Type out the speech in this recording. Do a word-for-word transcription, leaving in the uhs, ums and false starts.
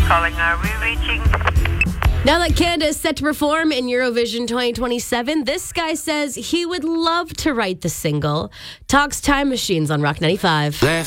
calling. Are we reaching? Now that Canada is set to perform in Eurovision twenty twenty-seven, this guy says he would love to write the single. Talks Time Machines on Rock ninety-five.